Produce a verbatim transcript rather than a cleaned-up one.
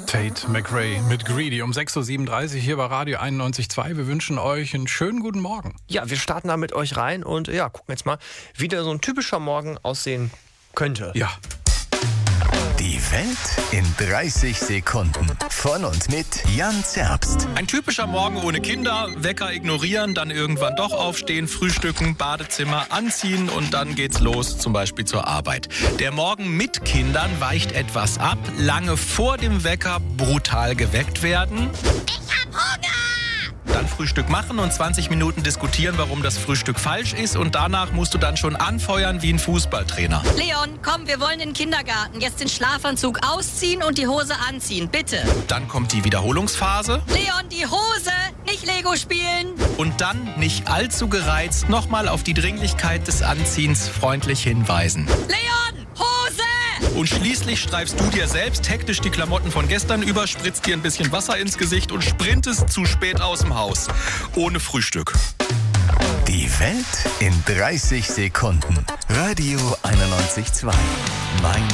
Tate McRae mit Greedy um sechs Uhr siebenunddreißig hier bei Radio einundneunzig Komma zwei. Wir wünschen euch einen schönen guten Morgen. Ja, wir starten da mit euch rein und ja, gucken jetzt mal, wie der so ein typischer Morgen aussehen könnte. Ja. Die Welt in dreißig Sekunden. Von und mit Jan Zerbst. Ein typischer Morgen ohne Kinder, Wecker ignorieren, dann irgendwann doch aufstehen, frühstücken, Badezimmer anziehen und dann geht's los, zum Beispiel zur Arbeit. Der Morgen mit Kindern weicht etwas ab, lange vor dem Wecker brutal geweckt werden. Ich hab Hunger! Dann Frühstück machen und zwanzig Minuten diskutieren, warum das Frühstück falsch ist. Und danach musst du dann schon anfeuern wie ein Fußballtrainer. Leon, komm, wir wollen in den Kindergarten. Jetzt den Schlafanzug ausziehen und die Hose anziehen, bitte. Dann kommt die Wiederholungsphase. Leon, die Hose, nicht Lego spielen. Und dann, nicht allzu gereizt, nochmal auf die Dringlichkeit des Anziehens freundlich hinweisen. Leon, Hose! Und schließlich streifst du dir selbst hektisch die Klamotten von gestern über, spritzt dir ein bisschen Wasser ins Gesicht und sprintest zu spät aus dem Haus. Ohne Frühstück. Die Welt in dreißig Sekunden. Radio einundneunzig Komma zwei. Mein